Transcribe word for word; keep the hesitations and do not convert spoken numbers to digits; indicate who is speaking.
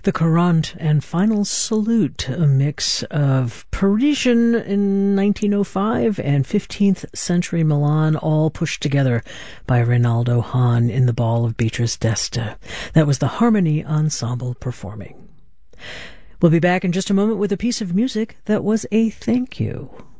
Speaker 1: The Courant and Final Salute, a mix of Parisian in nineteen oh five and fifteenth century Milan, all pushed together by Reynaldo Hahn in the Ball of Beatrice d'Este. That was the Harmony Ensemble performing. We'll be back in just a moment with a piece of music that was a thank you.